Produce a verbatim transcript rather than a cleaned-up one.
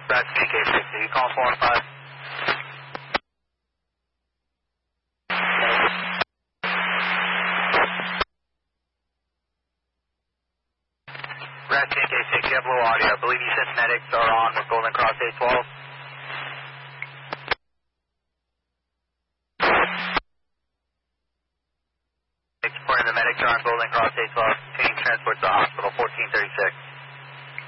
That's K K six. Are you calling four one five? Brad K K six, you have low audio. I believe you said medics are on with Golden Cross eight twelve. Reporting the medics are on Golden Cross eight twelve. Change transport to the hospital fourteen thirty-six.